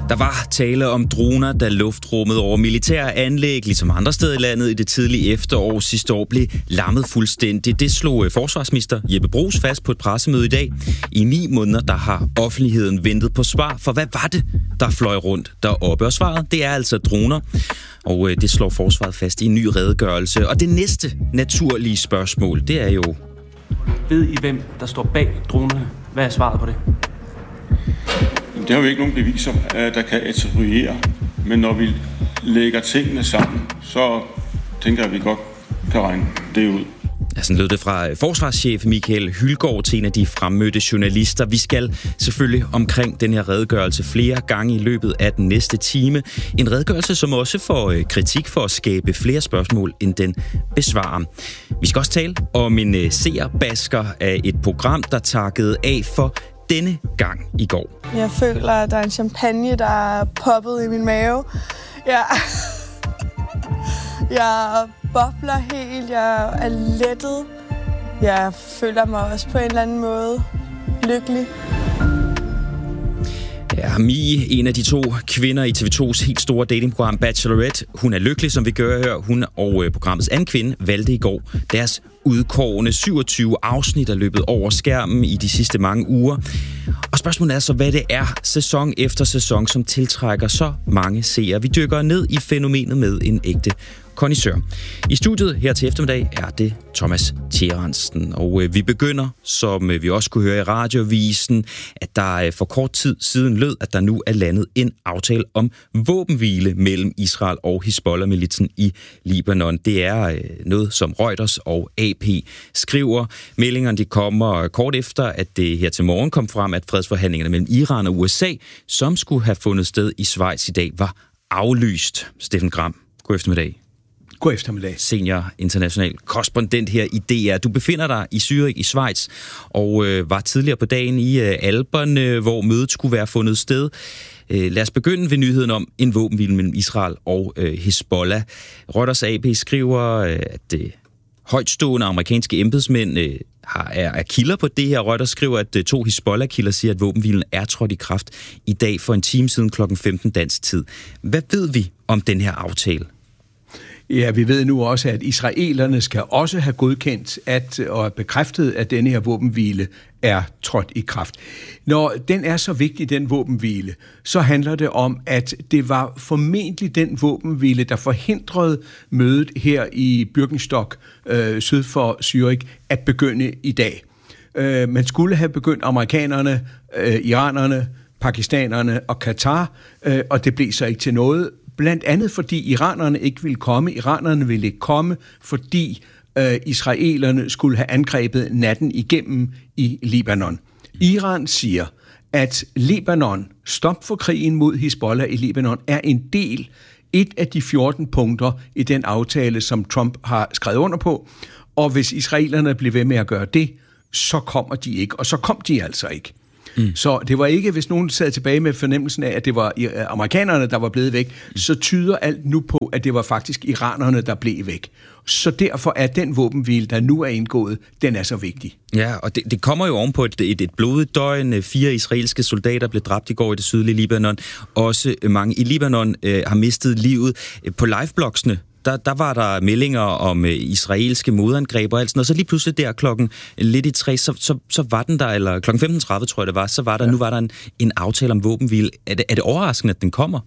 Der var tale om droner, da luftrummet over militære anlæg, ligesom andre steder i landet i det tidlige efterår sidste år, blev lammet fuldstændigt. Det slog forsvarsminister Jeppe Bruus fast på et pressemøde i dag. I 9 måneder, der har offentligheden ventet på svar, for hvad var det, der fløj rundt deroppe? Og svaret, det er altså droner, og det slår forsvaret fast i en ny redegørelse. Og det næste naturlige spørgsmål, det er jo... Ved I, hvem der står bag dronerne? Hvad er svaret på det? Det har vi ikke nogen beviser, der kan attribuere, men når vi lægger tingene sammen, så tænker jeg, at vi godt kan regne det ud. Ja, sådan lød det fra forsvarschef Michael Hylgaard til en af de fremmødte journalister. Vi skal selvfølgelig omkring den her redegørelse flere gange i løbet af den næste time. En redegørelse, som også får kritik for at skabe flere spørgsmål, end den besvarer. Vi skal også tale om en seerbasker af et program, der takkede af for denne gang i går. Jeg føler, at der er en champagne, der er poppet i min mave. Jeg bobler helt, jeg er lettet. Jeg føler mig også på en eller anden måde lykkelig. Ja, Mie, en af de 2 kvinder i TV2's helt store datingprogram Bachelorette. Hun er lykkelig, som vi gør her. Hun og programmets anden kvinde valgte i går deres udkårne 27 afsnit er løbet over skærmen i de sidste mange uger. Og spørgsmålet er så, hvad det er sæson efter sæson, som tiltrækker så mange seere. Vi dykker ned i fænomenet med en ægte kondisør. I studiet her til eftermiddag er det Thomas Tjerensen, og vi begynder, som vi også kunne høre i radiovisen, at der for kort tid siden lød, at der nu er landet en aftale om våbenhvile mellem Israel og Hizbollah-militsen i Libanon. Det er noget, som Reuters og AP skriver. Meldingerne de kommer kort efter, at det her til morgen kom frem, at fredsforhandlingerne mellem Iran og USA, som skulle have fundet sted i Schweiz i dag, var aflyst. Steffen Gram, god eftermiddag. God eftermiddag. Senior international korrespondent her i DR. Du befinder dig i Zürich i Schweiz og var tidligere på dagen i Alperne, hvor mødet skulle være fundet sted. Lad os begynde ved nyheden om en våbenhvile mellem Israel og Hizbollah. Reuters AP skriver, at højtstående amerikanske embedsmænd er kilder på det her. Reuters skriver, at 2 Hizbollah-kilder siger, at våbenhvilen er trådt i kraft i dag for en time siden kl. 15 dansk tid. Hvad ved vi om den her aftale? Ja, vi ved nu også, at israelerne skal også have godkendt og bekræftet, at denne her våbenhvile er trådt i kraft. Når den er så vigtig, den våbenhvile, så handler det om, at det var formentlig den våbenhvile, der forhindrede mødet her i Birkenstock syd for Zürich at begynde i dag. Man skulle have begyndt amerikanerne, iranerne, pakistanerne og Katar, og det blev så ikke til noget. Blandt andet fordi iranerne ikke ville komme. Iranerne ville ikke komme, fordi israelerne skulle have angrebet natten igennem i Libanon. Iran siger, at Libanon, stop for krigen mod Hizbollah i Libanon, er et af de 14 punkter i den aftale, som Trump har skrevet under på. Og hvis israelerne bliver ved med at gøre det, så kommer de ikke. Og så kom de altså ikke. Så det var ikke, hvis nogen sad tilbage med fornemmelsen af, at det var amerikanerne, der var blevet væk, så tyder alt nu på, at det var faktisk iranerne, der blev væk. Så derfor er den våbenhvile, der nu er indgået, den er så vigtig. Ja, og det kommer jo ovenpå et blodigt døgn. 4 israelske soldater blev dræbt i går i det sydlige Libanon. Også mange i Libanon har mistet livet. På liveblogsene, der var der meldinger om israelske modangreb og alt sådan, og så lige pludselig der klokken lidt i 3, så var den der, eller klokken 15.30 tror jeg det var, så var der, nu var der en aftale om våbenhvile. Er det overraskende, at den kommer?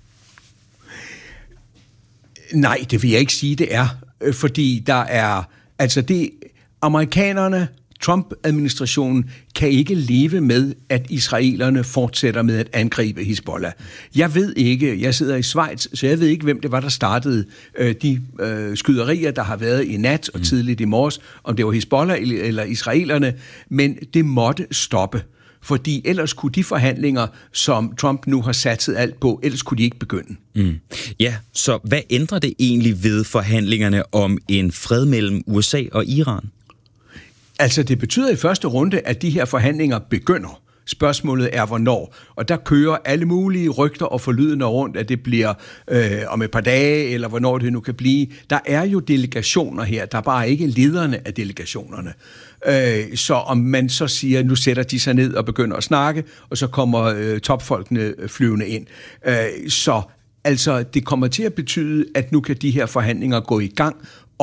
Nej, det vil jeg ikke sige, det er. Fordi der er, amerikanerne, Trump-administrationen kan ikke leve med, at israelerne fortsætter med at angribe Hizbollah. Jeg ved ikke, jeg sidder i Schweiz, så jeg ved ikke, hvem det var, der startede de skyderier, der har været i nat og tidligt i morges, om det var Hizbollah eller israelerne, men det måtte stoppe. Fordi ellers kunne de forhandlinger, som Trump nu har satset alt på, ellers kunne de ikke begynde. Ja, så hvad ændrer det egentlig ved forhandlingerne om en fred mellem USA og Iran? Altså, det betyder i første runde, at de her forhandlinger begynder. Spørgsmålet er, hvornår. Og der kører alle mulige rygter og forlydende rundt, at det bliver om et par dage, eller hvornår det nu kan blive. Der er jo delegationer her, der er bare ikke lederne af delegationerne. Så om man så siger, nu sætter de sig ned og begynder at snakke, og så kommer topfolkene flyvende ind. Så altså, det kommer til at betyde, at nu kan de her forhandlinger gå i gang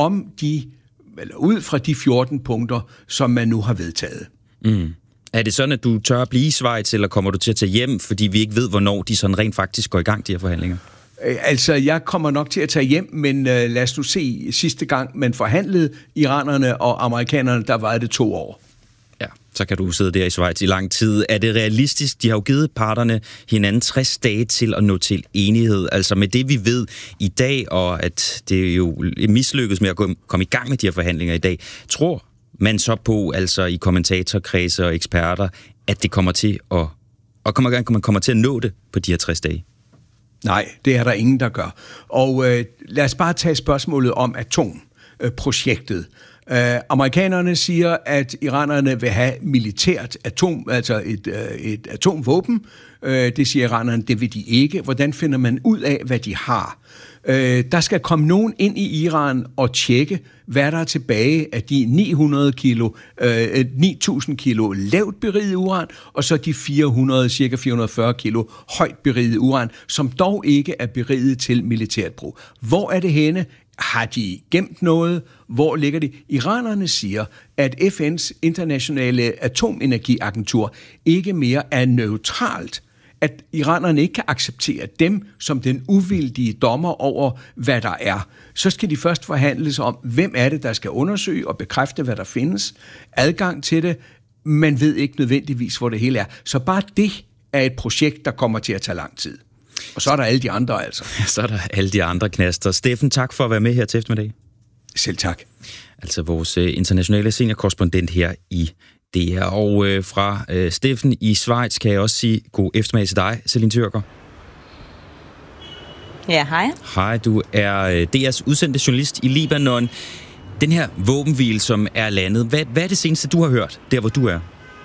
ud fra de 14 punkter, som man nu har vedtaget. Mm. Er det sådan, at du tør at blive i Schweiz, eller kommer du til at tage hjem, fordi vi ikke ved, hvornår de sådan rent faktisk går i gang, de her forhandlinger? Altså, jeg kommer nok til at tage hjem, men lad os nu se, sidste gang man forhandlede iranerne og amerikanerne, der var det 2 år. Ja, så kan du sidde der i Schweiz i lang tid. Er det realistisk? De har jo givet parterne hinanden 60 dage til at nå til enighed. Altså med det, vi ved i dag, og at det jo mislykkes med at komme i gang med de her forhandlinger i dag. Tror man så på, altså i kommentatorkredse og eksperter, at det kommer til man kommer til at nå det på de her 60 dage? Nej, det er der ingen, der gør. Og lad os bare tage spørgsmålet om atomprojektet. Amerikanerne siger, at iranerne vil have militært altså et atomvåben. Det siger iranerne, det vil de ikke. Hvordan finder man ud af, hvad de har? Der skal komme nogen ind i Iran og tjekke, hvad der er tilbage af de 9.000 kilo lavt beriget uran, og så de cirka 440 kilo højt beriget uran, som dog ikke er beriget til militært brug. Hvor er det henne? Har de gemt noget? Hvor ligger det? Iranerne siger, at FN's internationale atomenergiagentur ikke mere er neutralt. At iranerne ikke kan acceptere dem som den uvildige dommer over, hvad der er. Så skal de først forhandles om, hvem er det, der skal undersøge og bekræfte, hvad der findes. Adgang til det. Man ved ikke nødvendigvis, hvor det hele er. Så bare det er et projekt, der kommer til at tage lang tid. Og så er der alle de andre, altså. Så er der alle de andre knaster. Steffen, tak for at være med her til eftermiddag. Selv tak. Altså vores internationale seniorkorrespondent her i DR. Og fra Steffen i Schweiz kan jeg også sige god eftermiddag til dig, Celine Tyrker. Ja, hej. Hej, du er DR's udsendte journalist i Libanon. Den her våbenhvile, som er landet, hvad er det seneste, du har hørt, der hvor du er?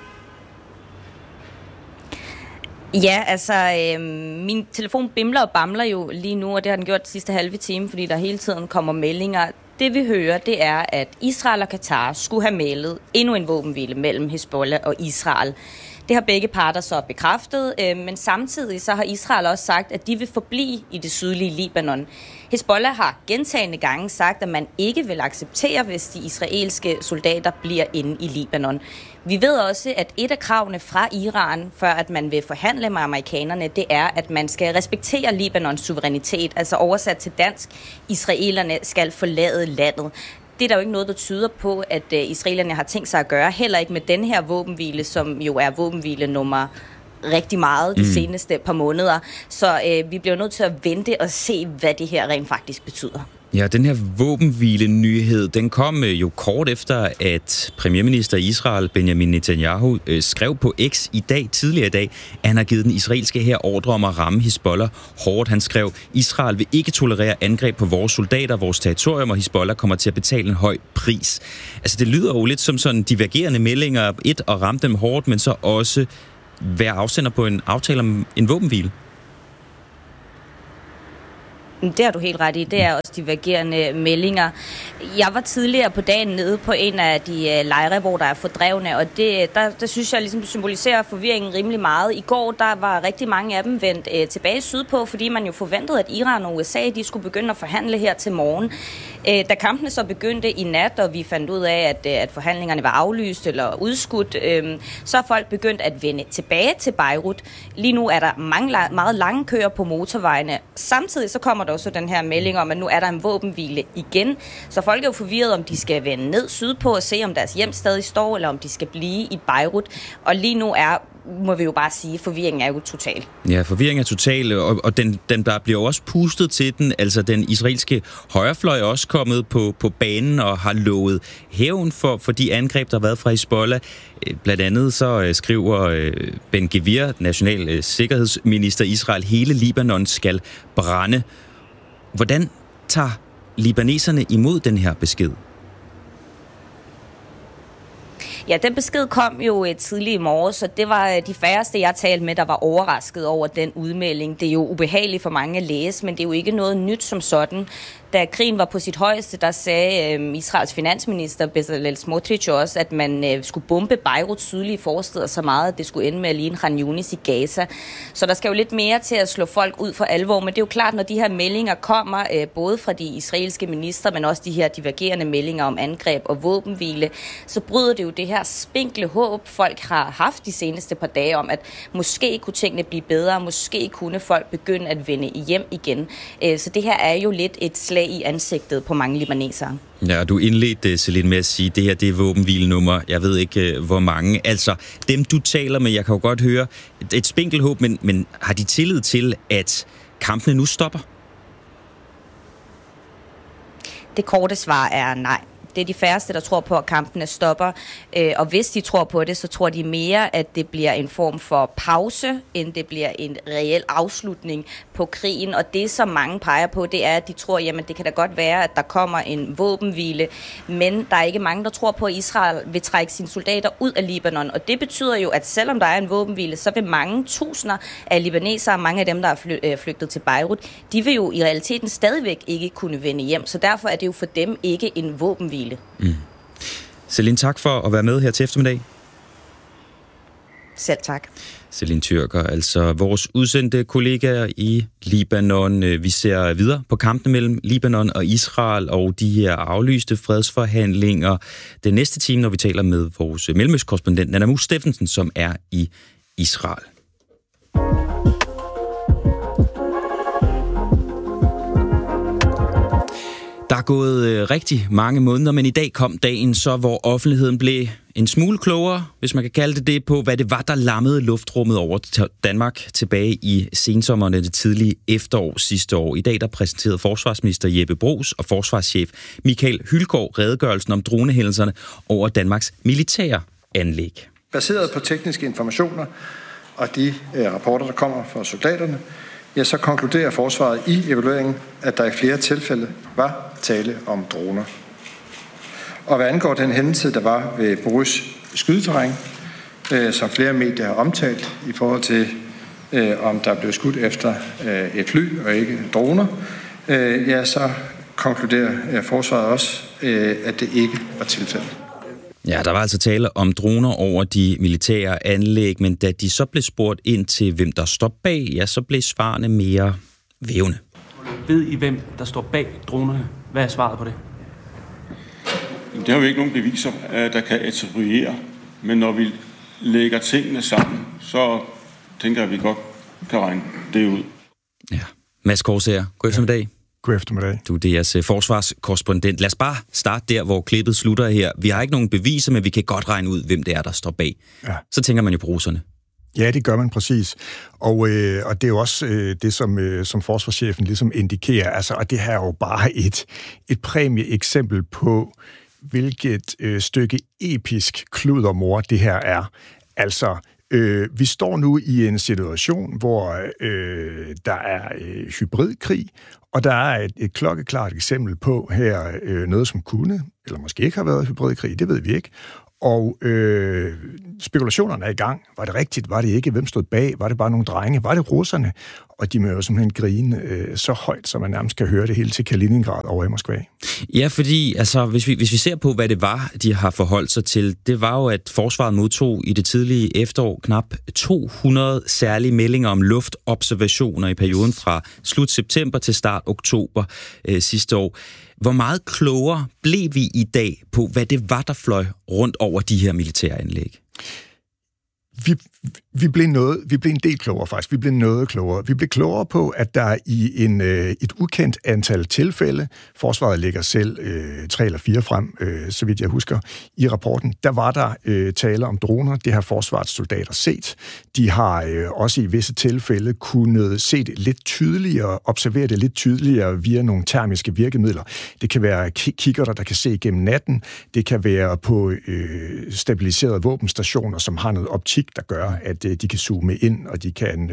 Ja, altså, min telefon bimler og bamler jo lige nu, og det har den gjort de sidste halve time, fordi der hele tiden kommer meldinger. Det vi hører, det er, at Israel og Katar skulle have mailet endnu en våbenhvile mellem Hezbollah og Israel. Det har begge parter så bekræftet, men samtidig så har Israel også sagt, at de vil forblive i det sydlige Libanon. Hezbollah har gentagne gange sagt, at man ikke vil acceptere, hvis de israelske soldater bliver inde i Libanon. Vi ved også, at et af kravene fra Iran, før at man vil forhandle med amerikanerne, det er, at man skal respektere Libanons suverænitet, altså oversat til dansk, israelerne skal forlade landet. Det er der jo ikke noget, der tyder på, at israelerne har tænkt sig at gøre, heller ikke med den her våbenhvile, som jo er våbenhvile nummer rigtig meget de seneste par måneder. Så vi bliver nødt til at vente og se, hvad det her rent faktisk betyder. Ja, den her våbenhvile-nyhed, den kom jo kort efter, at premierminister i Israel, Benjamin Netanyahu, skrev på X tidligere i dag, at han har givet den israelske hær ordre om at ramme Hezbollah hårdt. Han skrev, Israel vil ikke tolerere angreb på vores soldater, vores territorium, og Hezbollah kommer til at betale en høj pris. Altså, det lyder jo lidt som sådan divergerende meldinger. Et, at ramme dem hårdt, men så også være afsender på en aftale om en våbenhvile. Det har du helt ret i. Det er også divergerende meldinger. Jeg var tidligere på dagen nede på en af de lejre, hvor der er fordrevne, og der synes jeg ligesom symboliserer forvirringen rimelig meget. I går der var rigtig mange af dem vendt tilbage sydpå, fordi man jo forventede, at Iran og USA de skulle begynde at forhandle her til morgen. Da kampene så begyndte i nat, og vi fandt ud af, at forhandlingerne var aflyst eller udskudt, så er folk begyndt at vende tilbage til Beirut. Lige nu er der meget lange køer på motorvejene. Samtidig så kommer der også den her melding om, at nu er der en våbenhvile igen. Så folk er jo forvirret, om de skal vende ned sydpå og se, om deres hjem stadig står, eller om de skal blive i Beirut. Og lige nu må vi jo bare sige, forvirringen er jo total. Ja, forvirringen er total, og den der bliver også pustet til den. Altså, den israelske højrefløj er også kommet på banen og har lovet hævn for de angreb, der har været fra Hezbollah. Blandt andet så skriver Ben Gvir, national sikkerhedsminister i Israel, hele Libanon skal brænde. Hvordan tager libaneserne imod den her besked? Ja, den besked kom jo tidligt i morges, og det var de færreste, jeg talte med, der var overrasket over den udmelding. Det er jo ubehageligt for mange at læse, men det er jo ikke noget nyt som sådan. Da krigen var på sit højeste, der sagde Israels finansminister Bezalel Smotrich også, at man skulle bombe Beiruts sydlige forsteder så meget, at det skulle ende med at ligne Khan Yunis i Gaza. Så der skal jo lidt mere til at slå folk ud for alvor, men det er jo klart, når de her meldinger kommer, både fra de israelske ministre, men også de her divergerende meldinger om angreb og våbenhvile, så bryder det jo det her spinkle håb, folk har haft de seneste par dage om, at måske kunne tingene blive bedre, måske kunne folk begynde at vende hjem igen. Så det her er jo lidt et slag i ansigtet på mange libanesere. Ja, du indledte, Celine, med at sige, at det her det er våbenhvilenummer. Jeg ved ikke, hvor mange. Altså, dem du taler med, jeg kan jo godt høre, et spinkelhåb, men har de tillid til, at kampene nu stopper? Det korte svar er nej. Det er de færreste, der tror på, at kampene stopper. Og hvis de tror på det, så tror de mere, at det bliver en form for pause, end det bliver en reel afslutning på krigen. Og det, som mange peger på, det er, at de tror, jamen det kan da godt være, at der kommer en våbenhvile. Men der er ikke mange, der tror på, at Israel vil trække sine soldater ud af Libanon. Og det betyder jo, at selvom der er en våbenhvile, så vil mange tusinder af libanesere, mange af dem, der er flygtet til Beirut, de vil jo i realiteten stadigvæk ikke kunne vende hjem. Så derfor er det jo for dem ikke en våbenhvile. Celine, tak for at være med her til eftermiddag. Selv tak. Celine Tyrker, altså vores udsendte kollegaer i Libanon. Vi ser videre på kampene mellem Libanon og Israel og de her aflyste fredsforhandlinger den næste time, når vi taler med vores mellemøstkorrespondent Nana Mus Steffensen, som er i Israel. Der er gået rigtig mange måneder, men i dag kom dagen så, hvor offentligheden blev en smule klogere, hvis man kan kalde det, på hvad det var, der lammede luftrummet over Danmark tilbage i sensommeren og det tidlige efterår sidste år. I dag der præsenterede forsvarsminister Jeppe Bruus og forsvarschef Michael Hylgaard redegørelsen om dronehændelserne over Danmarks militære anlæg. Baseret på tekniske informationer og de rapporter, der kommer fra soldaterne, ja, så konkluderer forsvaret i evalueringen, at der i flere tilfælde var tale om droner. Og hvad angår den hændelse, der var ved Borus skydeterræn, som flere medier har omtalt i forhold til, om der blev skudt efter et fly og ikke droner, ja, så konkluderer forsvaret også, at det ikke var tilfældet. Ja, der var altså tale om droner over de militære anlæg, men da de så blev spurgt ind til, hvem der står bag, ja, så blev svarene mere vævende. Ved I, hvem der står bag dronerne? Hvad er svaret på det? Det har vi ikke nogen beviser, der kan attribuere, men når vi lægger tingene sammen, så tænker jeg, at vi godt kan regne det ud. Ja, Mads Korsager, god eftermiddag. God eftermiddag. Du er jeres forsvarskorrespondent. Lad os bare starte der, hvor klippet slutter her. Vi har ikke nogen beviser, men vi kan godt regne ud, hvem det er, der står bag. Ja. Så tænker man jo på russerne. Ja, det gør man præcis. Og det er jo også det, som forsvarschefen ligesom indikerer. Altså, og det her er jo bare et præmieeksempel på, hvilket stykke episk kluddermor det her er. Altså, vi står nu i en situation, hvor der er hybridkrig, og der er et klokkeklart eksempel på her noget, som kunne, eller måske ikke har været hybridkrig, det ved vi ikke. Og spekulationerne er i gang. Var det rigtigt? Var det ikke? Hvem stod bag? Var det bare nogle drenge? Var det russerne? Og de må jo simpelthen grine så højt, så man nærmest kan høre det hele til Kaliningrad over i Moskva. Ja, fordi altså, hvis vi ser på, hvad det var, de har forholdt sig til, det var jo, at forsvaret modtog i det tidlige efterår knap 200 særlige meldinger om luftobservationer i perioden fra slut september til start oktober sidste år. Hvor meget klogere blev vi i dag på, hvad det var, der fløj rundt over de her militære anlæg? Vi blev en del klogere faktisk. Vi blev noget klogere. Vi blev klogere på, at der i et ukendt antal tilfælde, forsvaret lægger selv 3 eller 4 frem, så vidt jeg husker, i rapporten, der var der tale om droner. Det har forsvarets soldater set. De har også i visse tilfælde kunnet se det lidt tydeligere, observere det lidt tydeligere via nogle termiske virkemidler. Det kan være kikkerter, der kan se gennem natten. Det kan være på stabiliserede våbenstationer, som har noget optik, der gør, at de kan zoome ind, og de kan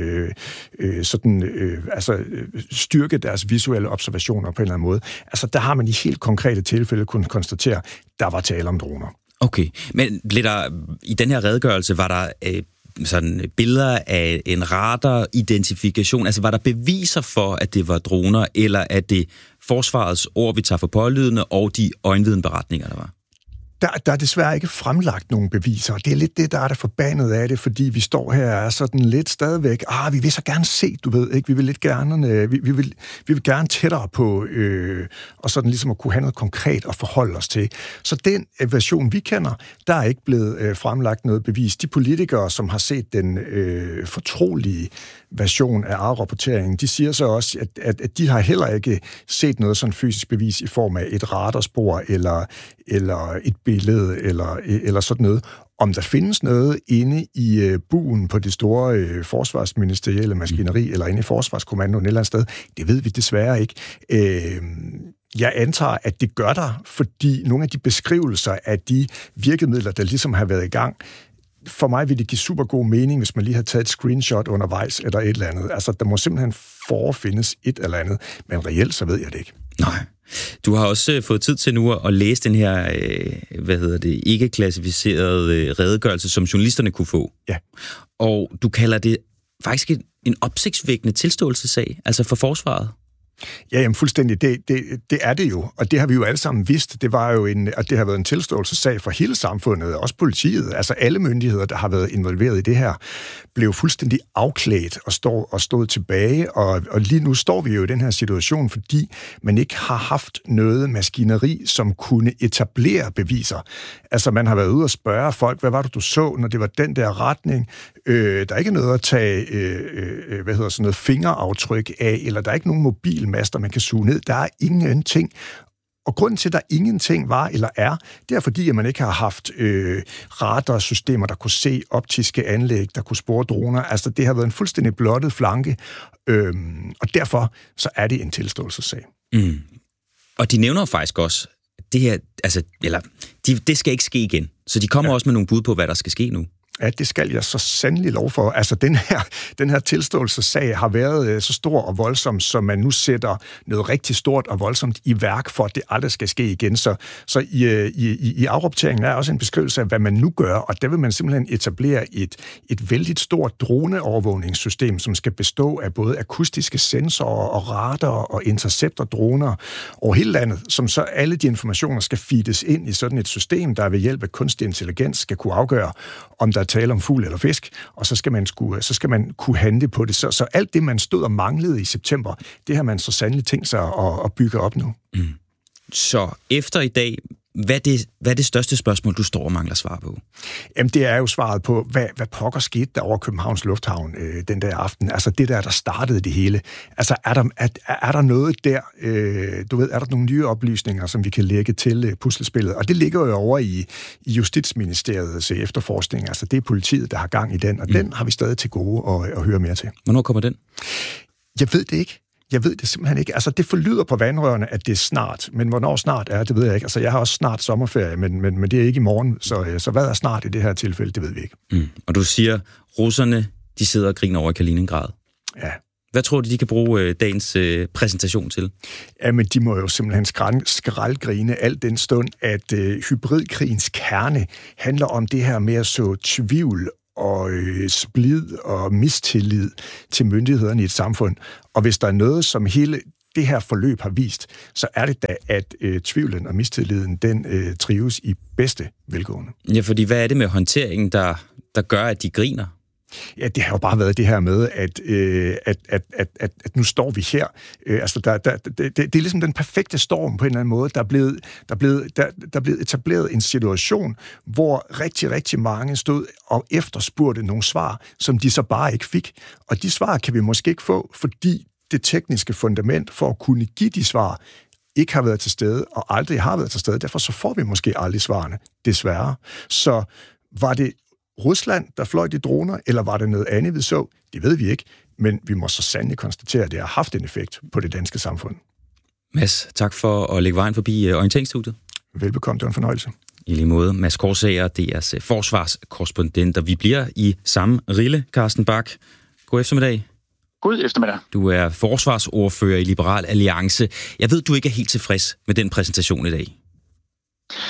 styrke deres visuelle observationer på en eller anden måde. Altså, der har man i helt konkrete tilfælde kunnet konstatere, der var tale om droner. Okay, men i den her redegørelse var der sådan billeder af en radar-identifikation? Altså var der beviser for, at det var droner, eller er det forsvarets ord, vi tager for pålydende, og de øjenvidenberetninger, der var? Der er desværre ikke fremlagt nogen beviser, og det er lidt det, der er der forbandet af det, fordi vi står her og er sådan lidt stadigvæk, vi vil så gerne se, du ved, ikke? Vi vil lidt gerne, vi vil gerne tættere på, og sådan ligesom at kunne have noget konkret at forholde os til. Så den version, vi kender, der er ikke blevet fremlagt noget bevis. De politikere, som har set den fortrolige version af afrapporteringen, de siger så også, at de har heller ikke set noget sådan fysisk bevis i form af et radarspor eller et billede eller sådan noget. Om der findes noget inde i buen på det store forsvarsministerielle maskineri eller inde i forsvarskommandoen et eller andet sted, det ved vi desværre ikke. Jeg antager, at det gør der, fordi nogle af de beskrivelser af de virkemidler, der ligesom har været i gang, for mig vil det give super god mening, hvis man lige har taget et screenshot undervejs eller et eller andet. Altså, der må simpelthen forefindes et eller andet, men reelt så ved jeg det ikke. Nej. Du har også fået tid til nu at læse den her, ikke klassificerede redegørelse, som journalisterne kunne få. Ja. Og du kalder det faktisk en opsigtsvækkende tilståelsessag, altså for forsvaret. Ja, jamen fuldstændig. Det er det jo, og det har vi jo alle sammen vidst. Det var jo at det har været en tilståelsessag for hele samfundet, også politiet, altså alle myndigheder, der har været involveret i det her, blev fuldstændig afklædt og stod tilbage, og lige nu står vi jo i den her situation, fordi man ikke har haft noget maskineri, som kunne etablere beviser. Altså man har været ude og spørge folk, hvad var det, du så, når det var den der retning? Der er ikke noget at tage noget fingeraftryk af, eller der er ikke nogen mobilmaster, man kan suge ned. Der er ingenting. Og grunden til, at der ingenting var eller er, det er fordi, at man ikke har haft radarsystemer, der kunne se optiske anlæg, der kunne spore droner. Altså, det har været en fuldstændig blottet flanke, og derfor så er det en tilståelsessag. Mm. Og de nævner jo faktisk også, det her, altså, det skal ikke ske igen. Så de kommer også med nogle bud på, hvad der skal ske nu. Ja, det skal jeg så sandelig lov for. Altså, den her tilståelsessag har været så stor og voldsom, så man nu sætter noget rigtig stort og voldsomt i værk for, at det aldrig skal ske igen. Så i afrapporteringen er også en beskrivelse af, hvad man nu gør, og der vil man simpelthen etablere et vældig stort droneovervågningssystem, som skal bestå af både akustiske sensorer og radar og interceptordroner over hele landet, som så alle de informationer skal feedes ind i sådan et system, der ved hjælp af kunstig intelligens skal kunne afgøre, om der er tale om fugl eller fisk, og så skal man kunne handle på det. Så alt det, man stod og manglede i september, det har man så sandelig tænkt sig at bygge op nu. Mm. Så efter i dag, hvad er det største spørgsmål, du står og mangler svar på? Jamen, det er jo svaret på, hvad pokker skete der over Københavns Lufthavn den der aften? Altså, det der startede det hele. Altså, er der noget der, er der nogle nye oplysninger, som vi kan lægge til puslespillet? Og det ligger jo over i Justitsministeriets efterforskning. Altså, det er politiet, der har gang i den, og den har vi stadig til gode at høre mere til. Hvornår kommer den? Jeg ved det ikke. Jeg ved det simpelthen ikke. Altså, det forlyder på vandrørene, at det er snart. Men hvornår snart er, det ved jeg ikke. Altså, jeg har også snart sommerferie, men det er ikke i morgen. Så hvad er snart i det her tilfælde, det ved vi ikke. Mm. Og du siger, russerne, de sidder og griner over i Kaliningrad. Ja. Hvad tror du, de kan bruge dagens præsentation til? Jamen, de må jo simpelthen skraldgrine al den stund, at hybridkrigens kerne handler om det her med at så tvivl og splid og mistillid til myndighederne i et samfund. Og hvis der er noget, som hele det her forløb har vist, så er det da, at tvivlen og mistilliden, den trives i bedste velgående. Ja, fordi hvad er det med håndteringen, der gør, at de griner? Ja, det har jo bare været det her med, at nu står vi her. Det er ligesom den perfekte storm på en eller anden måde. Der er blevet etableret en situation, hvor rigtig, rigtig mange stod og efterspurgte nogle svar, som de så bare ikke fik. Og de svar kan vi måske ikke få, fordi det tekniske fundament for at kunne give de svar ikke har været til stede, og aldrig har været til stede. Derfor så får vi måske aldrig svarene, desværre. Så var det Rusland, der fløj de droner, eller var det noget andet, vi så? Det ved vi ikke, men vi må så sandelig konstatere, at det har haft en effekt på det danske samfund. Mads, tak for at lægge vejen forbi orienteringsstudiet. Velbekomme, det var en fornøjelse. I lige måde, Mads Korsager, DR's forsvarskorrespondent, og vi bliver i samme rille, Carsten Bach. God eftermiddag. God eftermiddag. Du er forsvarsordfører i Liberal Alliance. Jeg ved, du ikke er helt tilfreds med den præsentation i dag.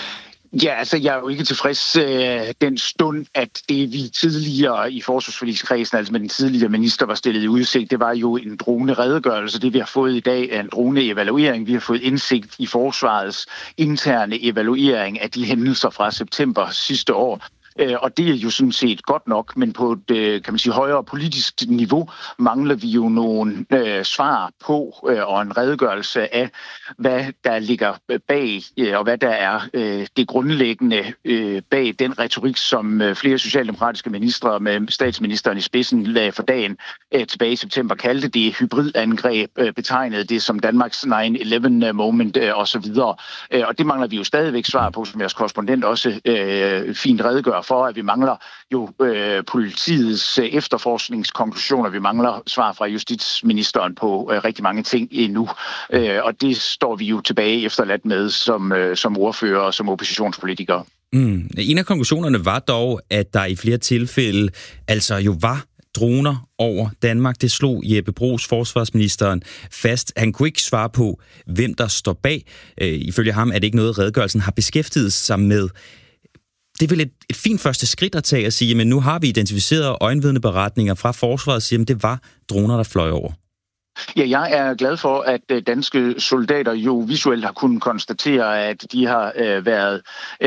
Ja, altså jeg er jo ikke tilfreds den stund, at det vi tidligere i forsvarsforligskredsen, altså med den tidligere minister, var stillet i udsigt, det var jo en droneredegørelse. Det vi har fået i dag er en droneevaluering. Vi har fået indsigt i forsvarets interne evaluering af de hændelser fra september sidste år. Og det er jo sådan set godt nok, men på et, kan man sige, højere politisk niveau mangler vi jo nogle svar på og en redegørelse af, hvad der ligger bag, og hvad der er det grundlæggende bag den retorik, som flere socialdemokratiske ministre med statsministeren i spidsen lagde for dagen tilbage i september, kaldte det hybridangreb, betegnede det som Danmarks 9/11 moment osv. Og det mangler vi jo stadigvæk svar på, som jeres korrespondent også fint redegør for, at vi mangler jo politiets efterforskningskonklusioner. Vi mangler svar fra justitsministeren på rigtig mange ting endnu. Og det står vi jo tilbage efterladt med som ordfører og som oppositionspolitikere. En af konklusionerne var dog, at der i flere tilfælde altså jo var droner over Danmark. Det slog Jeppe Bruus, forsvarsministeren, fast. Han kunne ikke svare på, hvem der står bag. Ifølge ham er det ikke noget, redegørelsen har beskæftiget sig med. Det er vel et fint første skridt at tage og sige, men nu har vi identificeret øjenvidneberetninger fra forsvaret og siger, at det var droner, der fløj over. Ja, jeg er glad for, at danske soldater jo visuelt har kunnet konstatere, at de har været,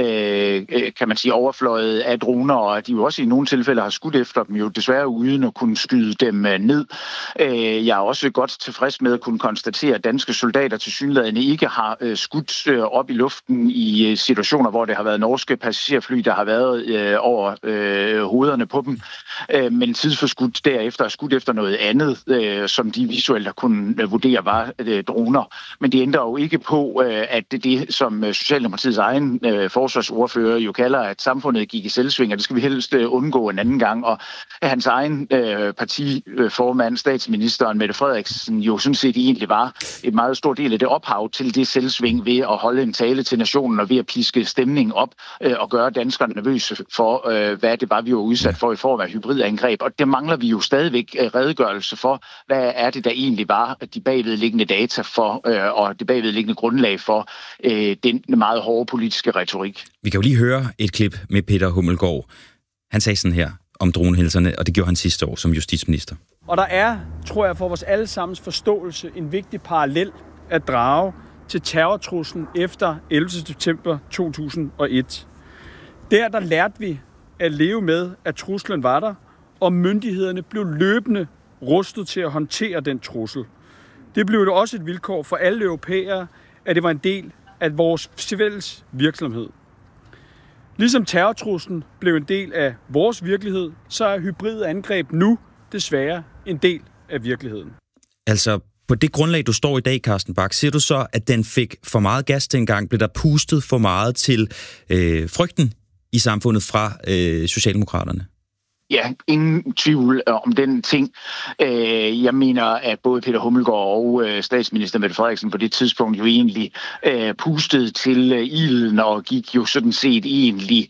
kan man sige, overfløjet af droner, og at de jo også i nogle tilfælde har skudt efter dem, jo desværre uden at kunne skyde dem ned. Jeg er også godt tilfreds med at kunne konstatere, at danske soldater tilsyneladende ikke har skudt op i luften i situationer, hvor det har været norske passagerfly, der har været over hovederne på dem, men tidsforskudt derefter er skudt efter noget andet, som de visuelt har kunnet vurdere var droner. Men det ændrer jo ikke på, at det som Socialdemokratiets egen forsvarsordfører jo kalder, at samfundet gik i selvsving, og det skal vi helst undgå en anden gang. Og hans egen partiformand, statsministeren Mette Frederiksen, jo sådan set egentlig var et meget stor del af det ophav til det selvsving ved at holde en tale til nationen og ved at piske stemningen op og gøre danskerne nervøse for, hvad det var, vi var udsat for i form af hybridangreb. Og det mangler vi jo stadigvæk redegørelse for, hvad er det, der egentlig var de bagvedliggende data for, og det bagvedliggende grundlag for den meget hårde politiske retorik. Vi kan jo lige høre et klip med Peter Hummelgaard. Han sagde sådan her om dronehændelserne, og det gjorde han sidste år som justitsminister. Og der er, tror jeg, for vores allesammens forståelse en vigtig parallel at drage til terrortruslen efter 11. september 2001. Der lærte vi at leve med, at truslen var der, og myndighederne blev løbende rustet til at håndtere den trussel. Det blev det også et vilkår for alle europæere, at det var en del af vores fælles virksomhed. Ligesom terrortruslen blev en del af vores virkelighed, så er hybride angreb nu desværre en del af virkeligheden. Altså, på det grundlag, du står i dag, Carsten Bach, siger du så, at den fik for meget gas dengang? Blev der pustet for meget til frygten i samfundet fra Socialdemokraterne? Ja, ingen tvivl om den ting. Jeg mener, at både Peter Hummelgaard og statsminister Mette Frederiksen på det tidspunkt jo egentlig pustede til ilden og gik jo sådan set egentlig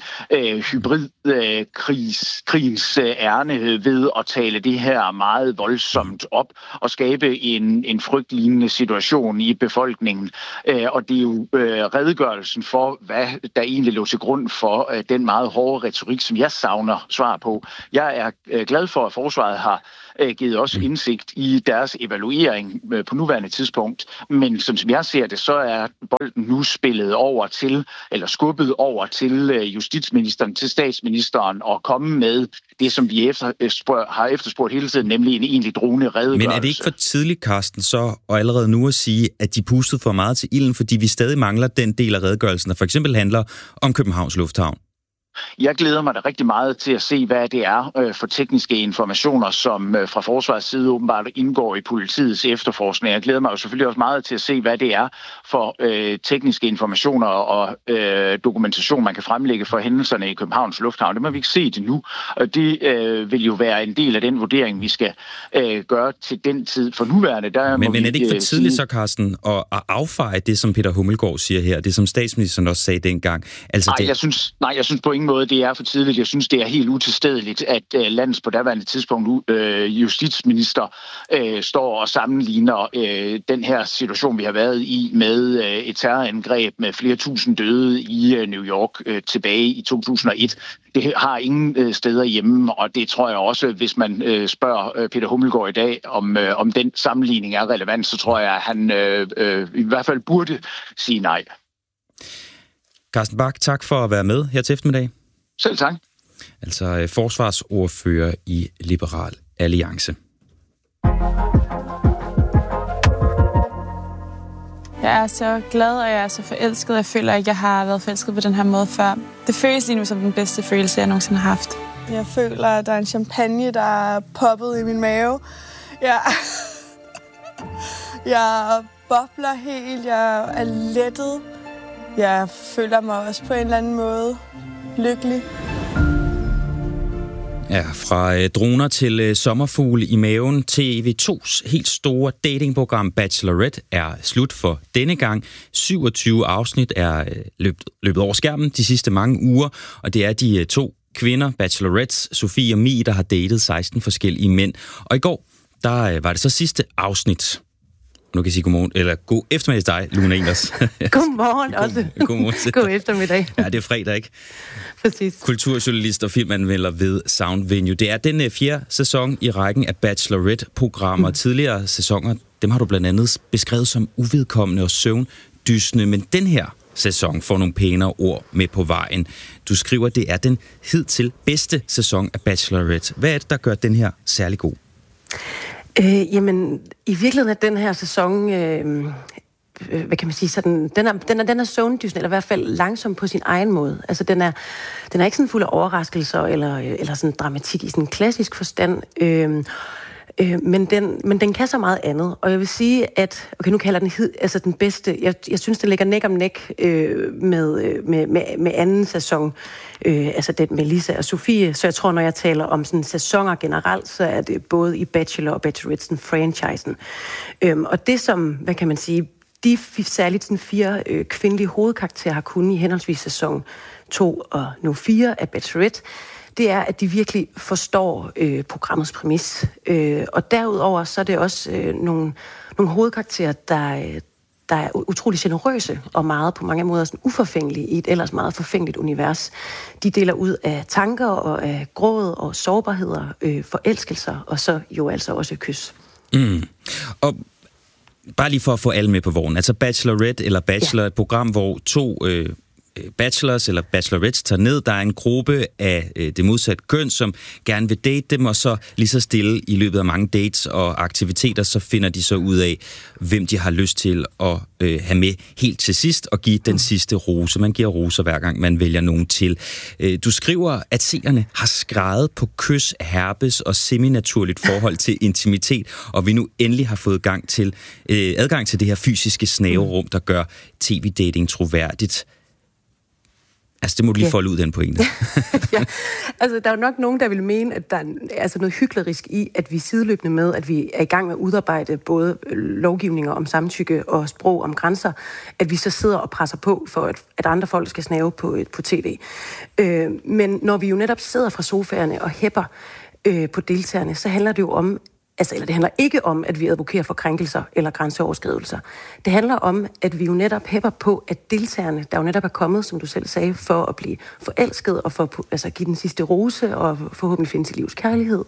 hybridkrigens ærne ved at tale det her meget voldsomt op og skabe en frygtlignende situation i befolkningen. Og det er jo redegørelsen for, hvad der egentlig lå til grund for den meget hårde retorik, som jeg savner svar på. Jeg er glad for, at forsvaret har givet os indsigt i deres evaluering på nuværende tidspunkt, men som jeg ser det, så er bolden nu spillet over til, eller skubbet over til justitsministeren, til statsministeren, og komme med det, som vi har efterspurgt hele tiden, nemlig en egentlig droneredegørelse. Men er det ikke for tidligt, Carsten, så og allerede nu at sige, at de pustede for meget til ilden, fordi vi stadig mangler den del af redegørelsen, der for eksempel handler om Københavns Lufthavn? Jeg glæder mig da rigtig meget til at se, hvad det er for tekniske informationer, som fra forsvarets side åbenbart indgår i politiets efterforskning. Jeg glæder mig jo selvfølgelig også meget til at se, hvad det er for tekniske informationer og dokumentation, man kan fremlægge for hændelserne i Københavns Lufthavn. Det må vi ikke se det nu, og det vil jo være en del af den vurdering, vi skal gøre til den tid. For nuværende, der men er det ikke for tidligt så, Carsten, at affeje det, som Peter Hummelgaard siger her, det som statsministeren også sagde dengang? Altså, jeg synes på ingen ingen måde, det er for tidligt. Jeg synes, det er helt utilstedeligt, at landets på daværende tidspunkt justitsminister står og sammenligner den her situation, vi har været i, med et terrorangreb med flere tusind døde i New York tilbage i 2001. Det har ingen steder hjemme, og det tror jeg også, hvis man spørger Peter Hummelgaard i dag, om den sammenligning er relevant, så tror jeg, at han i hvert fald burde sige nej. Carsten Bach, tak for at være med her til eftermiddag. Selv tak. Altså forsvarsordfører i Liberal Alliance. Jeg er så glad, og jeg er så forelsket. Jeg føler ikke, jeg har været forelsket på den her måde før. Det føles lige nu som den bedste følelse, jeg nogensinde har haft. Jeg føler, at der er en champagne, der er poppet i min mave. Jeg bobler helt. Jeg er lettet. Jeg føler mig også på en eller anden måde lykkelig. Ja, fra droner til sommerfugle i maven. TV2's helt store datingprogram Bachelorette er slut for denne gang. 27 afsnit er løbet over skærmen de sidste mange uger, og det er de to kvinder, Bachelorettes, Sofie og Mie, der har datet 16 forskellige mænd. Og i går, der var det så sidste afsnit. Nu kan jeg sige godmorgen, eller god eftermiddag til dig, Luna Englers. Godmorgen også. God eftermiddag. Ja, det er fredag, ikke? Præcis. Kulturjournalist og filmanmelder ved Sound Venue. Det er den 4. sæson i rækken af Bachelorette-programmer. Tidligere sæsoner, dem har du blandt andet beskrevet som uvedkommende og søvndysende, men den her sæson får nogle pænere ord med på vejen. Du skriver, at det er den hidtil bedste sæson af Bachelorette. Hvad er det, der gør den her særlig god? Jamen, i virkeligheden er den her sæson, hvad kan man sige, sådan, den er søvndysende, eller i hvert fald langsom på sin egen måde. Altså, den er ikke sådan fuld af overraskelser, eller sådan dramatik i sådan en klassisk forstand, men den kan så meget andet. Og jeg vil sige, at, okay, nu kalder den den bedste, jeg synes, den ligger næk om næk med anden sæson, altså den med Lisa og Sofie. Så jeg tror, når jeg taler om sådan sæsoner generelt, så er det både i Bachelor og Bachelorette franchisen. Og det som, hvad kan man sige, de særligt sådan 4 kvindelige hovedkarakterer har kunnet i henholdsvis sæson 2 og nu 4 af Bachelorette, det er, at de virkelig forstår programmets præmis. Og derudover så er det også nogle hovedkarakterer, der er utrolig generøse og meget på mange måder sådan uforfængelige i et ellers meget forfængeligt univers. De deler ud af tanker og af gråd og sårbarheder, forelskelser og så jo altså også kys. Og bare lige for at få alle med på vognen, altså Bachelorette eller Bachelor, et program, hvor 2 bachelors eller bachelorettes tager ned. Der er en gruppe af det modsatte køn, som gerne vil date dem, og så lige så stille i løbet af mange dates og aktiviteter, så finder de så ud af, hvem de har lyst til at have med helt til sidst og give den sidste rose. Man giver roser hver gang, man vælger nogen til. Du skriver, at seerne har skreget på kys, herpes og semi-naturligt forhold til intimitet, og vi nu endelig har fået adgang til det her fysiske snaverum, der gør tv-dating troværdigt. Altså, det må du lige folde ud, den pointe. Ja, altså, der er jo nok nogen, der vil mene, at der er noget hyklerisk i, at vi sideløbende med, at vi er i gang med at udarbejde både lovgivninger om samtykke og sprog om grænser, at vi så sidder og presser på for, at andre folk skal snave på tv. Men når vi jo netop sidder fra sofaerne og hæpper på deltagerne, så handler det jo om, det handler ikke om, at vi advokerer for krænkelser eller grænseoverskridelser. Det handler om, at vi jo netop hæpper på, at deltagerne, der jo netop er kommet, som du selv sagde, for at blive forelsket og for at give den sidste rose og forhåbentlig finde til livs kærlighed,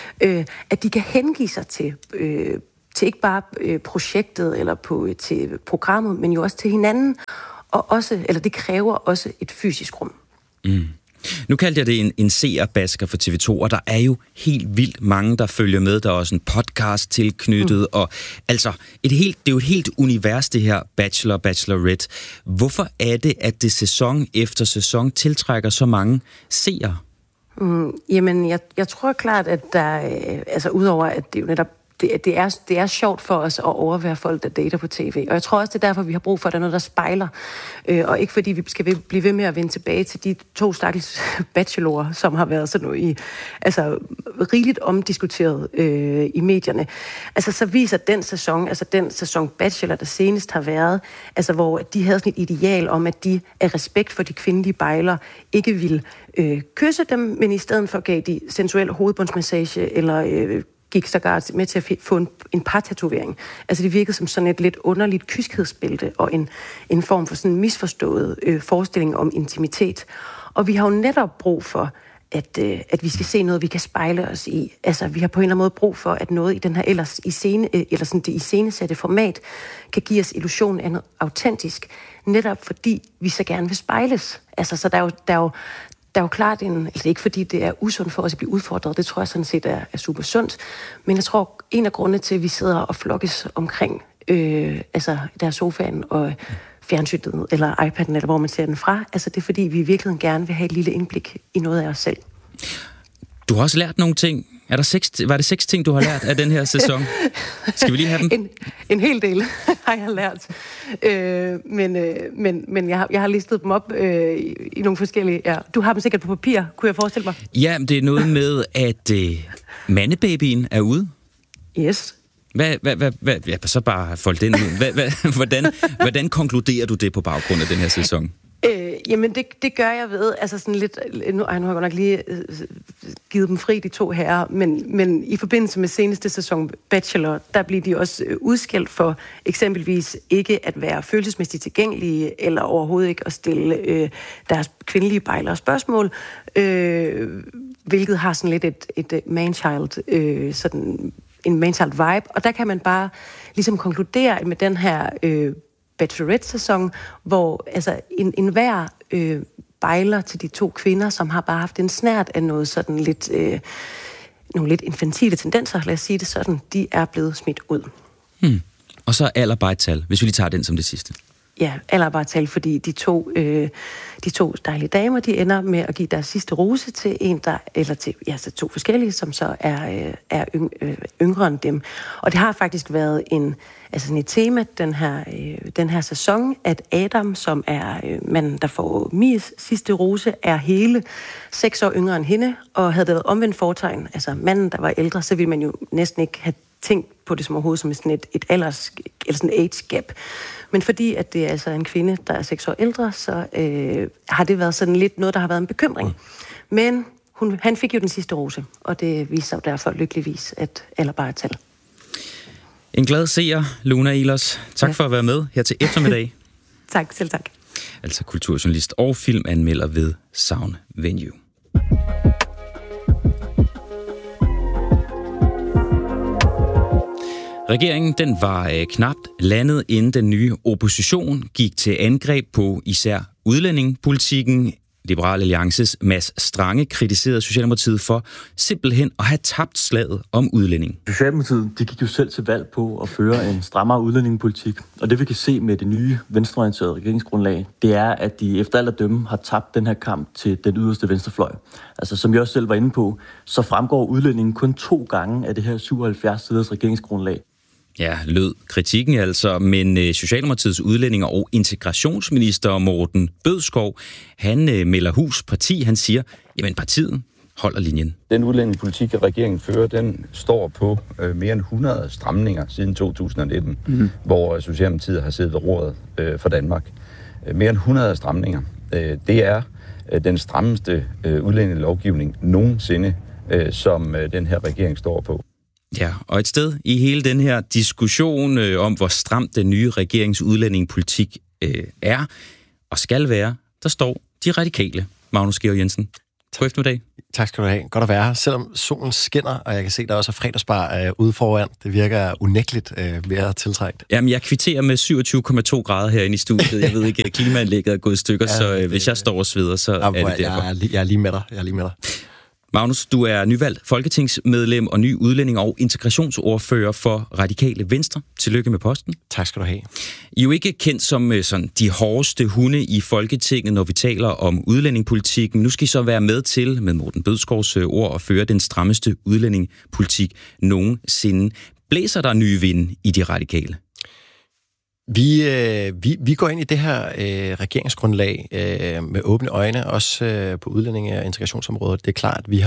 at de kan hengive sig til ikke bare projektet eller til programmet, men jo også til hinanden, og også, eller det kræver også et fysisk rum. Mm. Nu kaldte jeg det en seerbasker for TV2, og der er jo helt vildt mange, der følger med. Der er også en podcast tilknyttet, og altså, det er jo et helt univers, det her Bachelorette. Hvorfor er det, at det sæson efter sæson tiltrækker så mange seere? Jamen, jeg tror klart, at der, udover at det jo netop det er sjovt for os at overvære folk, der dater på tv. Og jeg tror også, det er derfor, vi har brug for, at der er noget, der spejler. Og ikke fordi vi skal blive ved med at vende tilbage til de 2 stakkels bachelorer, som har været sådan noget rigeligt omdiskuteret i medierne. Altså, så viser den sæson Bachelor, der senest har været, altså, hvor de havde sådan et ideal om, at de af respekt for de kvindelige bejlere ikke ville kysse dem, men i stedet for gav de sensuel hovedbundsmassage eller gik sågar med til at få en partatovering. Altså det virkede som sådan et lidt underligt kyskhedsbælte og en form for sådan en misforstået forestilling om intimitet. Og vi har jo netop brug for, at vi skal se noget, vi kan spejle os i. Altså vi har på en eller anden måde brug for, at noget i den her eller sådan det iscenesatte format kan give os illusionen af noget autentisk, netop fordi vi så gerne vil spejles. Altså så der er jo klart altså ikke fordi det er usundt for os at blive udfordret, det tror jeg sådan set er super sundt, men jeg tror, en af grundene til, at vi sidder og flokkes omkring der sofaen og fjernsynet eller iPad'en, eller hvor man ser den fra, altså det er fordi, vi i virkeligheden gerne vil have et lille indblik i noget af os selv. Du har også lært nogle ting. Var det 6 ting, du har lært af den her sæson? Skal vi lige have dem? En hel del har jeg lært. Men jeg har listet dem op i nogle forskellige... Ja. Du har dem sikkert på papir, kunne jeg forestille mig. Ja, det er noget med, at mandebabyen er ude. Yes. Så bare fold den ud. Hvordan konkluderer du det på baggrund af den her sæson? Jamen, det gør jeg ved, altså sådan lidt, nu har jeg godt nok lige givet dem fri, de 2 herrer, men i forbindelse med seneste sæson Bachelor, der bliver de også udskældt for eksempelvis ikke at være følelsesmæssigt tilgængelige, eller overhovedet ikke at stille deres kvindelige bejlere spørgsmål, hvilket har sådan lidt et man-child, sådan en man-child vibe, og der kan man bare ligesom konkludere med den her Bachelorette-sæson, hvor altså enhver bejler til de 2 kvinder, som har bare haft en snert af noget sådan lidt, nogle lidt infantile tendenser, lad os sige det sådan, de er blevet smidt ud. Og så alder bare et tal, hvis vi lige tager den som det sidste. Ja, alder bare et tal, fordi de to dejlige damer, de ender med at give deres sidste rose til en, til 2 forskellige, som så er yngre end dem. Og det har faktisk været et tema den her sæson, at Adam, som er manden, der får Mies sidste rose, er hele 6 år yngre end hende, og havde det været omvendt fortegn, altså manden, der var ældre, så ville man jo næsten ikke have tænkt på det som overhovedet som sådan et alders, eller sådan et age gap. Men fordi at det er altså en kvinde, der er 6 år ældre, så har det været sådan lidt noget, der har været en bekymring. Men han fik jo den sidste rose, og det viser sig derfor lykkeligvis, at alder bare er tal. En glad seer, Luna Ehlers. Tak for at være med her til eftermiddag. Tak, selv tak. Altså kulturjournalist og filmanmelder ved Sound Venue. Regeringen den var knapt landet, inden den nye opposition gik til angreb på især udlændingepolitikken. Liberal Alliances Mads Strange kritiserede Socialdemokratiet for simpelthen at have tabt slaget om udlænding. Socialdemokratiet gik jo selv til valg på at føre en strammere udlændingepolitik, og det vi kan se med det nye venstreorienterede regeringsgrundlag, det er, at de efter alt at dømme har tabt den her kamp til den yderste venstrefløj. Altså som jeg også selv var inde på, så fremgår udlændingen kun 2 gange af det her 77 siders regeringsgrundlag. Ja, lød kritikken altså, men Socialdemokratiets udlændinge- og integrationsminister Morten Bødskov, han melder hus parti. Han siger, jamen partiet holder linjen. Den udlændingepolitik, regeringen fører, den står på mere end 100 stramninger siden 2019, hvor Socialdemokratiet har siddet ved roret for Danmark. Mere end 100 stramninger. Det er den strammeste udlændingelovgivning nogensinde, som den her regering står på. Ja, og et sted i hele den her diskussion om, hvor stramt den nye regerings udlændingepolitik er og skal være, der står de radikale. Magnus Georg Jensen. God eftermiddag. Tak skal du have. Godt at være her. Selvom solen skinner, og jeg kan se, der også er fredagsbar ude foran. Det virker unægteligt mere tiltrængt. Jamen, jeg kvitterer med 27,2 grader herinde i studiet. Jeg ved ikke, klimaanlægget er gået i stykker, så hvis jeg står og sveder, så er det derfor. Jeg er lige med dig. Magnus, du er nyvalgt folketingsmedlem og ny udlænding- og integrationsordfører for Radikale Venstre. Tillykke med posten. Tak skal du have. I er jo ikke kendt som sådan, de hårdeste hunde i Folketinget, når vi taler om udlændingepolitikken. Nu skal I så være med til, med Morten Bødskovs ord, at føre den strammeste udlændingepolitik nogensinde. Blæser der nye vinde i de radikale? Vi går ind i det her regeringsgrundlag med åbne øjne, også på udlændinge- og integrationsområdet. Det er klart, vi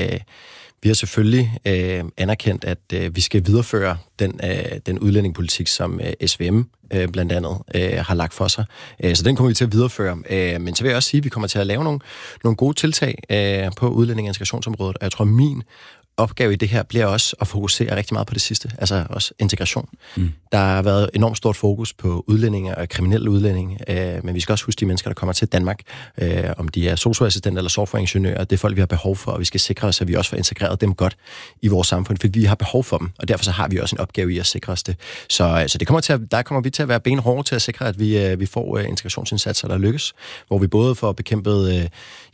har selvfølgelig anerkendt, at vi skal videreføre den udlændingepolitik, som SVM blandt andet har lagt for sig. Så den kommer vi til at videreføre. Men så vil jeg også sige, at vi kommer til at lave nogle gode tiltag på udlændinge- og integrationsområdet. Og jeg tror, min opgave i det her bliver også at fokusere rigtig meget på det sidste, altså også integration. Der har været enormt stort fokus på udlændinge og kriminelle udlændinge, men vi skal også huske de mennesker, der kommer til Danmark, om de er sosu-assistenter eller softwareingeniører, det er folk, vi har behov for, og vi skal sikre os, at vi også får integreret dem godt i vores samfund, fordi vi har behov for dem, og derfor så har vi også en opgave i at sikre os det. Så det kommer vi til at være benhårde til at sikre, at vi får integrationsindsatser, der lykkes, hvor vi både får bekæmpet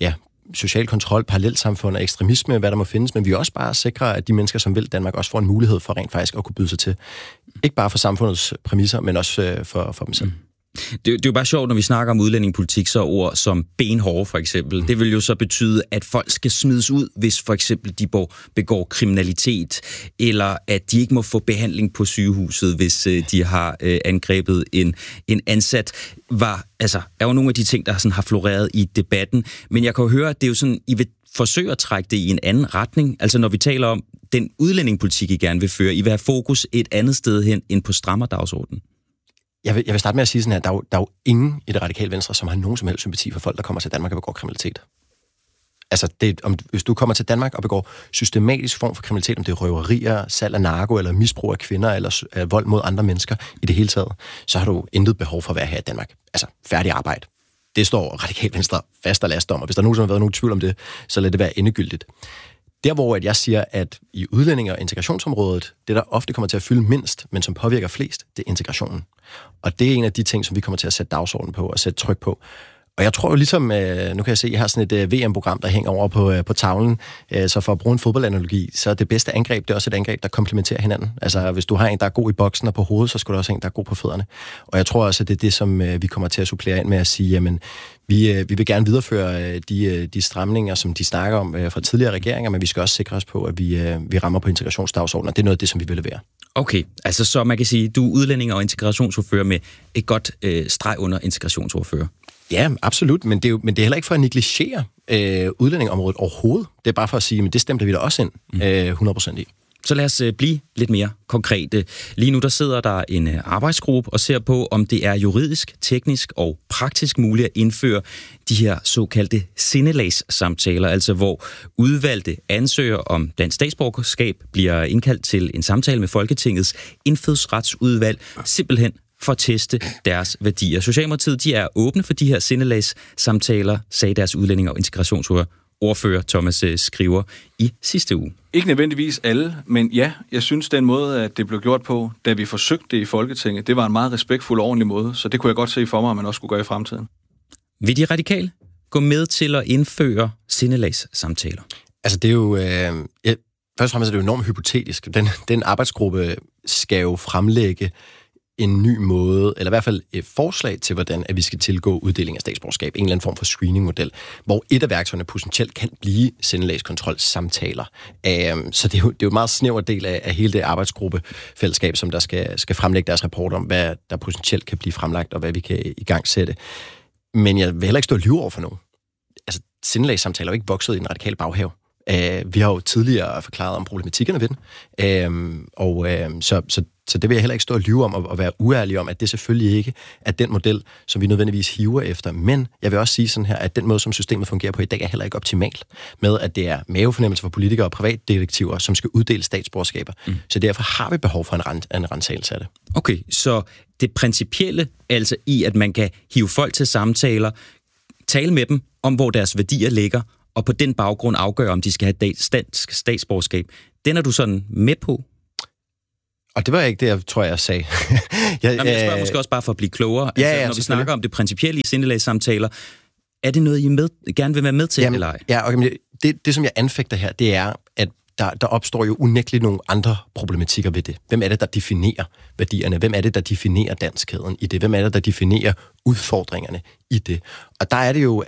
social kontrol, parallelsamfund og ekstremisme, hvad der må findes, men vi også bare sikrer, at de mennesker, som vil Danmark, også får en mulighed for rent faktisk at kunne byde sig til. Ikke bare for samfundets præmisser, men også for dem selv. Det er jo bare sjovt, når vi snakker om udlændingepolitik, så ord som benhårde for eksempel. Det vil jo så betyde, at folk skal smides ud, hvis for eksempel de begår kriminalitet, eller at de ikke må få behandling på sygehuset, hvis de har angrebet en ansat. Er jo nogle af de ting, der sådan har floreret i debatten. Men jeg kan jo høre, at det er jo sådan, I vil forsøge at trække det i en anden retning. Altså når vi taler om den udlændingepolitik, I gerne vil føre, I vil have fokus et andet sted hen end på strammerdagsordenen. Jeg vil starte med at sige sådan her, der er jo ingen i det radikale venstre, som har nogen som helst sympati for folk, der kommer til Danmark og begår kriminalitet. Altså, hvis du kommer til Danmark og begår systematisk form for kriminalitet, om det er røverier, salg af narko, eller misbrug af kvinder, eller vold mod andre mennesker i det hele taget, så har du intet behov for at være her i Danmark. Altså, færdig arbejde. Det står radikale venstre fast og last om, og hvis der nogensinde har været nogen tvivl om det, så lad det være endegyldigt. Der, hvor jeg siger, at i udlændinge- og integrationsområdet, det der ofte kommer til at fylde mindst, men som påvirker flest, det er integrationen. Og det er en af de ting, som vi kommer til at sætte dagsordenen på og sætte tryk på. Og jeg tror jo ligesom, nu kan jeg se, at jeg har sådan et VM-program, der hænger over på tavlen, så for at bruge en fodboldanalogi, så det bedste angreb, det er også et angreb, der komplementerer hinanden. Altså hvis du har en, der er god i boksen og på hovedet, så skal du også have en, der er god på fødderne. Og jeg tror også, at det er det, som vi kommer til at supplere ind med at sige, jamen, vi vil gerne videreføre de stramninger, som de snakker om fra tidligere regeringer, men vi skal også sikre os på, at vi rammer på integrationsdagsordenen, og det er noget af det, som vi vil levere. Okay, altså så man kan sige, du er udlænding og integrationsordfører med et godt streg under integrationsordfører. Ja, absolut, men det er heller ikke for at negligere udlændingområdet overhovedet. Det er bare for at sige, men det stemte vi da også ind 100% i. Så lad os blive lidt mere konkrete. Lige nu der sidder der en arbejdsgruppe og ser på, om det er juridisk, teknisk og praktisk muligt at indføre de her såkaldte sindelagssamtaler, altså hvor udvalgte ansøgere om dansk statsborgerskab bliver indkaldt til en samtale med Folketingets indfødsretsudvalg, simpelthen for at teste deres værdier. Socialdemokratiet, de er åbne for de her sindelagssamtaler, sagde deres udlændinge- og integrationsordfører Thomas Skriver i sidste uge. Ikke nødvendigvis alle, men ja, jeg synes, den måde, at det blev gjort på, da vi forsøgte det i Folketinget, det var en meget respektfuld og ordentlig måde, så det kunne jeg godt se for mig, at man også skulle gøre i fremtiden. Vil de radikale gå med til at indføre sindelagssamtaler? Altså, det er jo... først og fremmest er det jo enormt hypotetisk. Den arbejdsgruppe skal jo fremlægge en ny måde, eller i hvert fald et forslag til, hvordan at vi skal tilgå uddeling af statsborgerskab, en eller anden form for screeningmodel, hvor et af værktøjerne potentielt kan blive sindelagskontrolsamtaler. Så det er jo en meget snæver del af hele det arbejdsgruppefællesskab, som der skal fremlægge deres rapport om, hvad der potentielt kan blive fremlagt, og hvad vi kan i gang sætte. Men jeg vil heller ikke stå og lyve over for nogen. Altså, sindelagssamtaler er jo ikke vokset i den radikale baghave. Vi har jo tidligere forklaret om problematikkerne ved den, så det vil jeg heller ikke stå og lyve om og være uærlig om, at det selvfølgelig ikke er den model, som vi nødvendigvis hiver efter. Men jeg vil også sige sådan her, at den måde, som systemet fungerer på i dag, er heller ikke optimalt med, at det er mavefornemmelse for politikere og privatdetektiver, som skal uddele statsborgerskaber. Så derfor har vi behov for en rensagelse af det. Okay, så det principielle, altså i, at man kan hive folk til samtaler, tale med dem om, hvor deres værdier ligger, og på den baggrund afgøre, om de skal have dansk statsborgerskab. Den er du sådan med på? Og det var ikke det, jeg tror, jeg sagde. Jeg spørger måske også bare for at blive klogere. Altså, når vi snakker om det principielle i sindelagssamtaler, er det noget, I gerne vil være med til, eller ej? Ja, okay, det, som jeg anfægter her, det er, at der opstår jo unægteligt nogle andre problematikker ved det. Hvem er det, der definerer værdierne? Hvem er det, der definerer danskheden i det? Hvem er det, der definerer udfordringerne i det? Og der er det jo,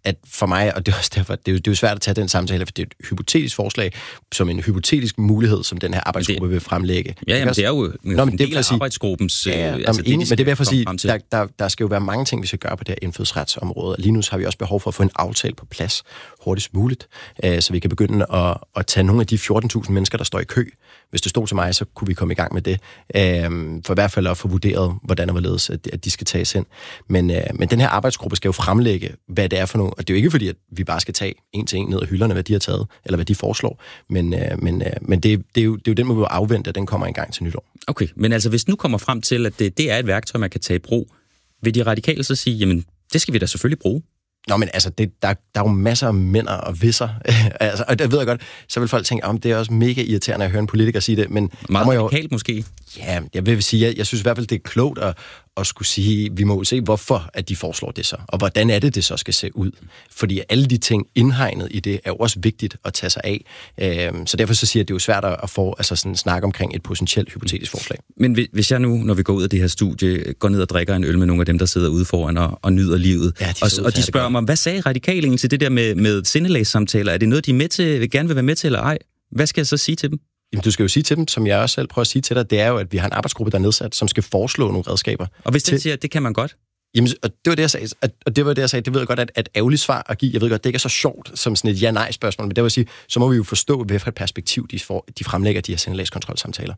at for mig, og det er også derfor, det er jo svært at tage den samtale, for det er et hypotetisk forslag, som en hypotetisk mulighed, som den her arbejdsgruppe vil fremlægge. Ja, jamen, det er jo en del af arbejdsgruppens... men det er derfor at sige, der skal jo være mange ting, vi skal gøre på det her indfødsretsområde. Lige nu har vi også behov for at få en aftale på plads hurtigst muligt, så vi kan begynde at tage nogle af de 14.000 mennesker, der står i kø. Hvis det stod til mig, så kunne vi komme i gang med det. For i hvert fald at få vurderet, hvordan og hvorledes, at de skal tages ind. Men den her arbejdsgruppe skal jo fremlægge, hvad det er for nogle. Og det er jo ikke fordi, at vi bare skal tage en til en ned af hylderne, hvad de har taget, eller hvad de foreslår. Men det er jo den, må vi afvente, at den kommer en gang til nytår. Okay, men altså hvis nu kommer frem til, at det er et værktøj, man kan tage i brug, vil de radikale så sige, jamen det skal vi da selvfølgelig bruge? Nå, men altså, der er jo masser af mænd og visser, altså, og det ved jeg godt, så vil folk tænke, det er også mega irriterende at høre en politiker sige det, men... Meget radikalt måske? Ja, jeg vil sige, jeg synes i hvert fald, det er klogt at skulle sige, vi må jo se, hvorfor at de foreslår det så, og hvordan er det så skal se ud. Fordi alle de ting indhegnet i det, er jo også vigtigt at tage sig af. Så derfor så siger jeg, at det er jo svært at få sådan snakke omkring et potentielt hypotetisk forslag. Men hvis jeg nu, når vi går ud af det her studie, går ned og drikker en øl med nogle af dem, der sidder ude foran og nyder livet, og de spørger mig, hvad sagde radikale til det der med sindelagssamtaler? Er det noget, de er med til, gerne vil være med til, eller ej? Hvad skal jeg så sige til dem? Jamen, du skal jo sige til dem, som jeg også selv prøver at sige til dig, det er jo, at vi har en arbejdsgruppe, der er nedsat, som skal foreslå nogle redskaber. Og hvis den siger, at det kan man godt? Jamen, og det var det, jeg sagde. Det ved jeg godt, at et ærgerligt svar at give. Jeg ved godt, det ikke er så sjovt som sådan et ja-nej-spørgsmål, men det vil sige, så må vi jo forstå, hvad for et perspektiv de fremlægger de her sindelagskontrolsamtaler.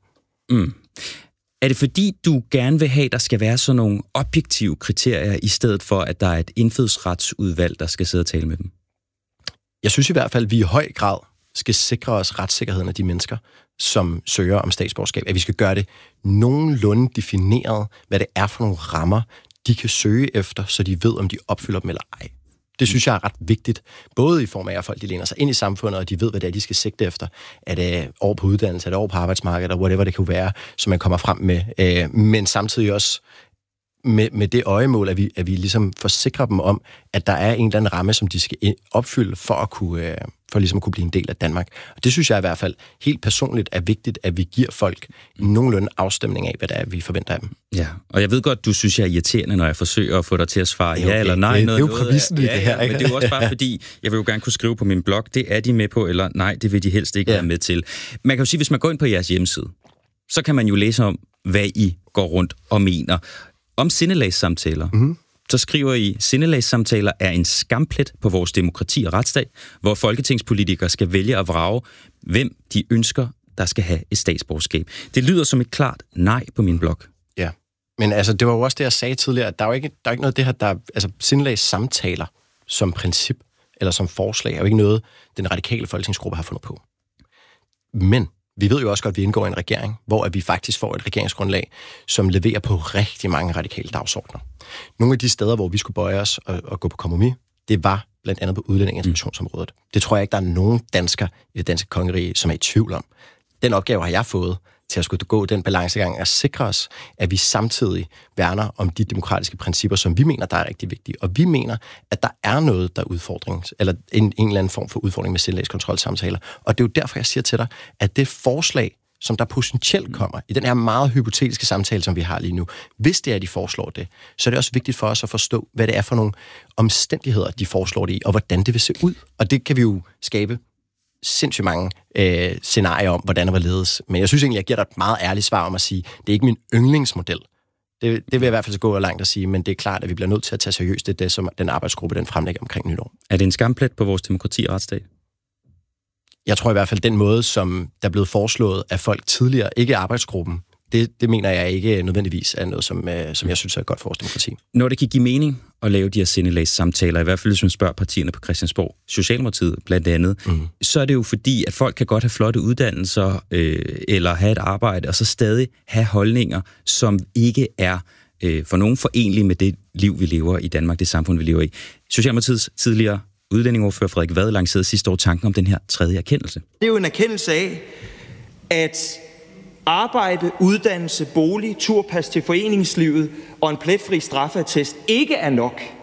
Er det fordi, du gerne vil have, at der skal være sådan nogle objektive kriterier, i stedet for, at der er et indfødsretsudvalg, der skal sidde og tale med dem? Jeg synes i hvert fald, at vi i høj grad skal sikre os retssikkerheden af de mennesker, som søger om statsborgerskab. At vi skal gøre det nogenlunde defineret, hvad det er for nogle rammer, de kan søge efter, så de ved, om de opfylder dem eller ej. Det synes jeg er ret vigtigt, både i form af, at folk de læner sig ind i samfundet, og de ved, hvad det er, de skal sigte efter. Er det over på uddannelse, er det over på arbejdsmarkedet, eller whatever det kan være, som man kommer frem med. Men samtidig også med det øjemål, at vi ligesom forsikrer dem om, at der er en eller anden ramme, som de skal opfylde for at kunne blive en del af Danmark. Og det synes jeg i hvert fald helt personligt er vigtigt, at vi giver folk nogenlunde afstemning af, hvad det er, vi forventer af dem. Ja, og jeg ved godt, du synes, jeg er irriterende, når jeg forsøger at få dig til at svare ja eller nej. Det er jo præmissen i det her, ikke? Men det er jo også bare fordi, jeg vil jo gerne kunne skrive på min blog, det er de med på, eller nej, det vil de helst ikke være med til. Man kan jo sige, hvis man går ind på jeres hjemmeside, så kan man jo læse om, hvad I går rundt og mener. Om sindelagssamtaler, så skriver I, sindelagssamtaler er en skamplet på vores demokrati og retsstat, hvor folketingspolitikere skal vælge at vrage, hvem de ønsker, der skal have et statsborgerskab. Det lyder som et klart nej på min blog. Ja, men altså, det var jo også det, jeg sagde tidligere, at der er ikke noget af det her, altså sindelagssamtaler som princip, eller som forslag, er jo ikke noget, den radikale folketingsgruppe har fundet på. Men vi ved jo også godt, at vi indgår i en regering, hvor vi faktisk får et regeringsgrundlag, som leverer på rigtig mange radikale dagsordner. Nogle af de steder, hvor vi skulle bøje os og gå på kompromis, det var blandt andet på udlænding- og integrationsområdet. Det tror jeg ikke, der er nogen dansker i det danske kongerige, som er i tvivl om. Den opgave har jeg fået til at skulle gå den balancegang at sikre os, at vi samtidig værner om de demokratiske principper, som vi mener, der er rigtig vigtige. Og vi mener, at der er noget, der er udfordring, eller en eller anden form for udfordring med sindelagskontrolsamtaler. Og det er jo derfor, jeg siger til dig, at det forslag, som der potentielt kommer i den her meget hypotetiske samtale, som vi har lige nu, hvis det er, de foreslår det, så er det også vigtigt for os at forstå, hvad det er for nogle omstændigheder, de foreslår det i, og hvordan det vil se ud. Og det kan vi jo skabe sindssygt mange scenarier om, hvordan det var ledes. Men jeg synes egentlig, jeg giver dig et meget ærligt svar om at sige, det er ikke min yndlingsmodel. Det vil jeg i hvert fald gå langt at sige, men det er klart, at vi bliver nødt til at tage seriøst det, som den arbejdsgruppe den fremlægger omkring nytår. Er det en skamplet på vores demokrati og retsstat? Jeg tror i hvert fald, den måde, som der er blevet foreslået af folk tidligere, ikke arbejdsgruppen, det mener jeg ikke nødvendigvis er noget, som jeg synes er godt for vores demokrati. Når det kan give mening at lave de her sindelagssamtaler, i hvert fald hvis man spørger partierne på Christiansborg, Socialdemokratiet blandt andet, så er det jo fordi, at folk kan godt have flotte uddannelser eller have et arbejde, og så stadig have holdninger, som ikke er for nogen forenlige med det liv, vi lever i Danmark, det samfund, vi lever i. Socialdemokratiets tidligere udlændingeordfører Frederik Vad lancerede sidste år tanken om den her tredje erkendelse. Det er jo en erkendelse af, at arbejde, uddannelse, bolig, turpas til foreningslivet og en pletfri straffeattest ikke er nok